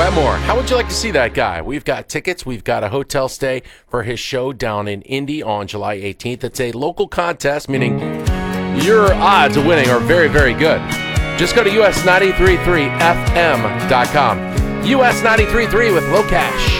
Wetmore. How would you like to see that guy? We've got tickets. We've got a hotel stay for his show down in Indy on July 18th. It's a local contest, meaning your odds of winning are very, very good. Just go to us933fm.com. US933 with low cash.